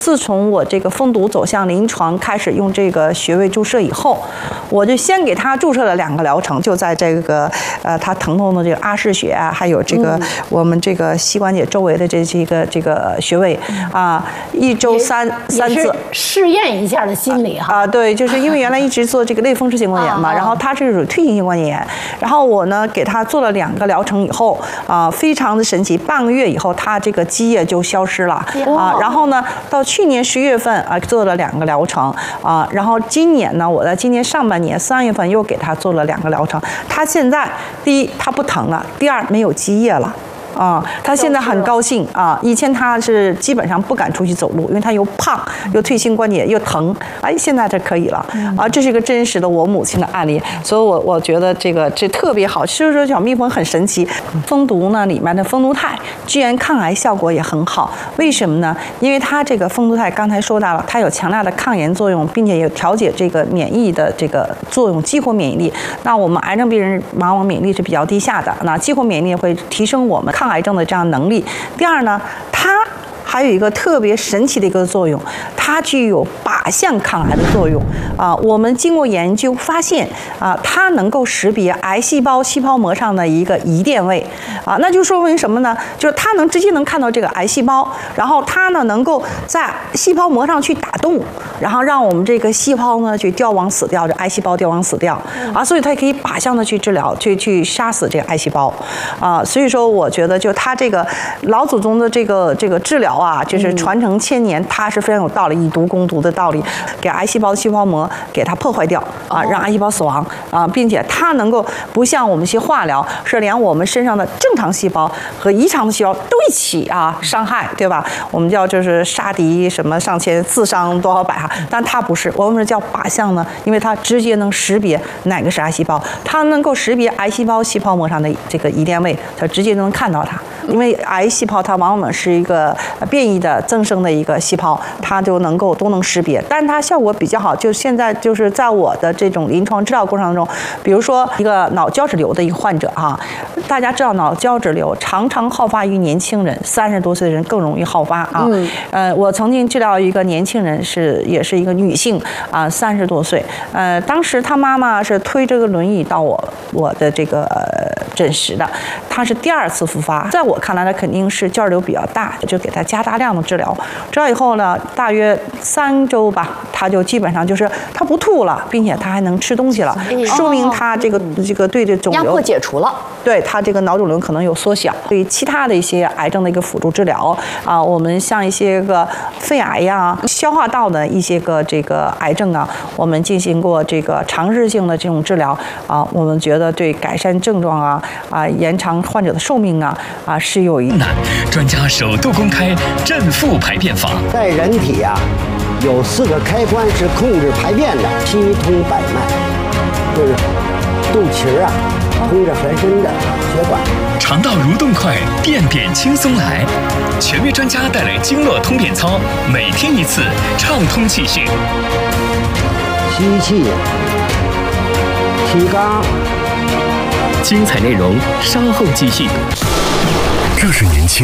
自从我这个封堵走向临床，开始用这个穴位注射以后，我就先给他注射了2个疗程，就在这个他疼痛的这个阿是穴啊，还有这个我们这个膝关节周围的这个穴位啊，1周3次， 试验一下的心理哈。 对，就是因为原来一直做这个类风湿性关节炎嘛，然后他是属于退行性关节炎，然后我呢给他做了2个疗程以后非常的神奇，半个月以后他这个积液就消失了然后呢到去年11月份做了2个疗程然后今年呢，我在今年上半年3月份又给他做了2个疗程。他现在第一他不疼了，第二没有积液了。他现在很高兴以前他是基本上不敢出去走路，因为他又胖又退行关节又疼，现在这可以了这是一个真实的我母亲的案例，所以我觉得这特别好。所以说小蜜蜂很神奇，蜂毒呢里面的蜂奴肽居然抗癌效果也很好，为什么呢？因为它这个蜂奴肽刚才说到了，它有强大的抗炎作用，并且有调节这个免疫的这个作用，激活免疫力。那我们癌症病人往往免疫力是比较低下的，那激活免疫力会提升我们抗癌症的这样能力。第二呢，它还有一个特别神奇的一个作用，它具有靶向抗癌的作用我们经过研究发现它能够识别癌细胞细胞膜上的一个疑电位那就说明什么呢？就是它直接能看到这个癌细胞，然后它呢能够在细胞膜上去打洞，然后让我们这个细胞呢去凋亡死掉，这癌细胞凋亡死掉所以它可以靶向的去治疗，去杀死这个癌细胞所以说我觉得就它这个老祖宗的这个治疗就是传承千年，它是非常有道理，以毒攻毒的道理，给癌细胞的细胞膜给它破坏掉让癌细胞死亡并且它能够不像我们一些化疗是连我们身上的正常细胞和异常的细胞都一起伤害，对吧？我们叫就是杀敌什么上千，自伤多少百但它不是，我们叫靶向呢，因为它直接能识别哪个是癌细胞，它能够识别癌细胞细胞膜上的这个疑电位，它直接能看到它。因为癌细胞它往往是一个变异的增生的一个细胞，它就都能识别，但是它效果比较好。就现在就是在我的这种临床治疗过程当中，比如说一个脑胶质瘤的一个患者大家知道脑胶质瘤常常好发于年轻人，30多岁的人更容易好发我曾经治疗一个年轻人也是一个女性30多岁当时她妈妈是推这个轮椅到我的这个诊室的，她是第2次复发，在我看来呢肯定是胶质瘤比较大，就给她加大量的治疗以后呢，大约3周吧，她就基本上就是她不吐了，并且她还能吃东西了，说明她这个对这肿瘤压迫解除了， 对她这个脑肿瘤可能有缩小。对于其他的一些癌症的一个辅助治疗我们像一些个肺癌呀、消化道的一些个这个癌症我们进行过这个尝试性的这种治疗我们觉得对改善症状延长患者的寿命是有一专家首度公开正负排便法。 在人体有4个开关是控制排便的，七通百脉，就是肚脐通着全身的血管。 肠道蠕动快，便便轻松来。权威专家带来经络通便操，每天1次，畅通气血。 吸气，提肛。 精彩内容稍后继续。 这是年轻，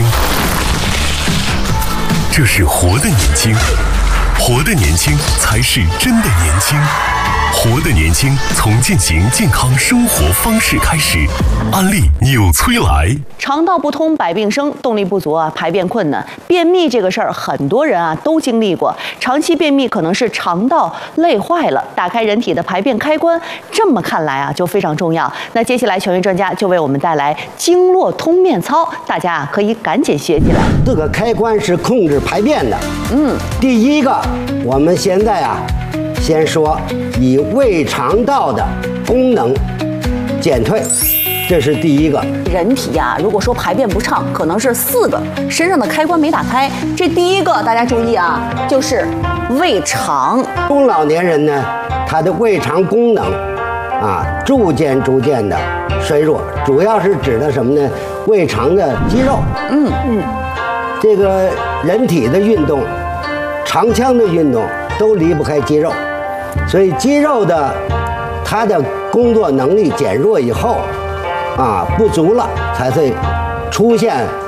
这是活的年轻，活的年轻才是真的年轻。活的年轻，从践行健康生活方式开始。安利纽崔莱。 肠道不通百病生，动力不足排便困难。便秘这个事儿，很多人都经历过。长期便秘可能是肠道累坏了，打开人体的排便开关。这么看来就非常重要。那接下来权威专家就为我们带来经络通便操，大家可以赶紧学起来。 4个开关是控制排便的。第一个，我们现在先说以胃肠道的功能减退，这是第一个。 人体如果说排便不畅，可能是4个身上的开关没打开。这第一个大家注意就是胃肠。 中老年人呢，他的胃肠功能逐渐的衰弱，主要是指的什么呢？胃肠的肌肉。这个人体的运动，肠腔的运动都离不开肌肉，所以肌肉的它的工作能力减弱以后不足了，才会出现